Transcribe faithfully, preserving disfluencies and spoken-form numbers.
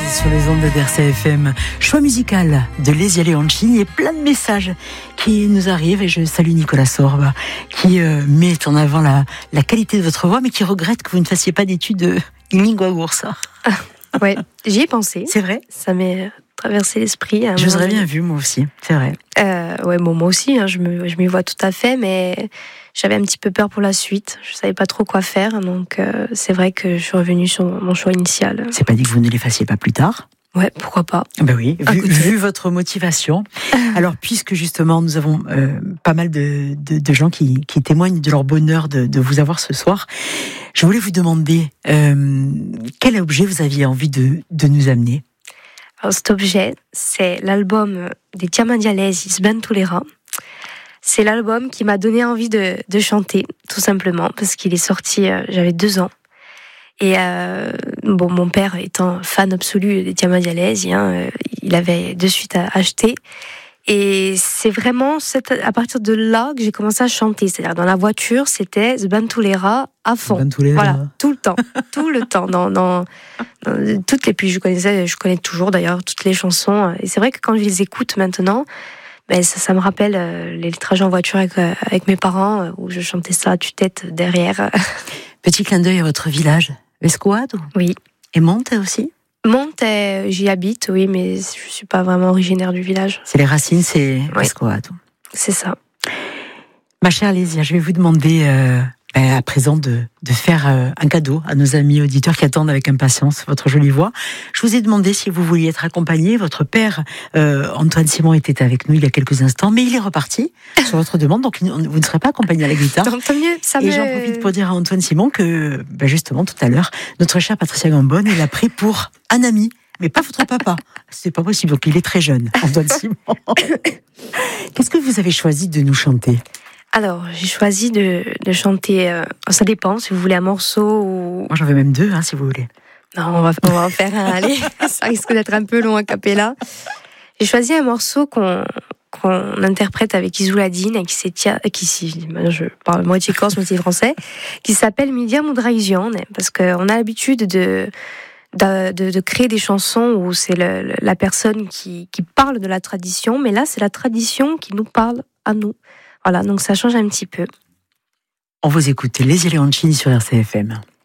sur les ondes de R C F M. Choix musical de Lesia Leoncini et plein de messages qui nous arrivent. Et je salue Nicolas Sorba qui euh, met en avant la, la qualité de votre voix, mais qui regrette que vous ne fassiez pas d'études de lingua ursa. Ah, ouais, j'y ai pensé. C'est vrai. Ça m'est traversé l'esprit. Je vous aurais bien vu, moi aussi. C'est vrai. Euh, ouais, bon, moi aussi, hein, je, me, je m'y vois tout à fait, mais j'avais un petit peu peur pour la suite. Je savais pas trop quoi faire, donc euh, c'est vrai que je suis revenue sur mon choix initial. C'est pas dit que vous ne les fassiez pas plus tard? Ouais, pourquoi pas. Ben oui, vu, vu votre motivation. Alors, puisque justement, nous avons euh, pas mal de, de, de gens qui, qui témoignent de leur bonheur de, de vous avoir ce soir, je voulais vous demander euh, quel objet vous aviez envie de, de nous amener. Alors, cet objet, c'est l'album des Diamadialesi Sbentulera. C'est l'album qui m'a donné envie de, de chanter, tout simplement, parce qu'il est sorti, euh, j'avais deux ans. Et euh, bon, mon père étant fan absolu des Diamadialesi, hein, euh, il avait de suite acheté. Et c'est vraiment cette, à partir de là que j'ai commencé à chanter. C'est-à-dire dans la voiture, c'était Sbentulera à fond. Sbentulera. Voilà, tout le temps, tout le temps. Dans, dans, dans toutes les, puis je connaissais, je connais toujours d'ailleurs toutes les chansons. Et c'est vrai que quand je les écoute maintenant, ben ça, ça me rappelle euh, les trajets en voiture avec, euh, avec mes parents euh, où je chantais ça à tue-tête derrière. Petit clin d'œil à votre village, Vescoado. Oui. Et Monte aussi. Monte, j'y habite, oui, mais je suis pas vraiment originaire du village. C'est les racines, c'est oui. Vescoado. C'est ça. Ma chère Lesia, je vais vous demander euh, ben, à présent de, de faire euh, un cadeau à nos amis auditeurs qui attendent avec impatience votre jolie voix. Je vous ai demandé si vous vouliez être accompagné. Votre père, euh, Antoine Simon, était avec nous il y a quelques instants, mais il est reparti sur votre demande, donc vous ne serez pas accompagné à la guitare. Donc, tant mieux, ça Et me... j'en profite pour dire à Antoine Simon que, ben justement, tout à l'heure, notre chère Patricia Gambonne, il a pris pour un ami, mais pas votre papa. C'est pas possible, donc il est très jeune, Antoine Simon. Qu'est-ce que vous avez choisi de nous chanter ? Alors, j'ai choisi de, de chanter, euh, ça dépend, si vous voulez un morceau ou... Moi, j'en veux même deux, hein, si vous voulez. Non, on va, on va en faire un, allez, ça risque d'être un peu long a cappella. J'ai choisi un morceau qu'on, qu'on interprète avec Isoladine, qui s'est, qui s'y, je parle moitié corse, moitié français, qui s'appelle Midia Mudraizion, parce qu'on a l'habitude de... De, de, de créer des chansons où c'est le, le, la personne qui, qui parle de la tradition, mais là, c'est la tradition qui nous parle à nous. Voilà, donc ça change un petit peu. On vous écoute, Lesia Leoncini sur R C F M.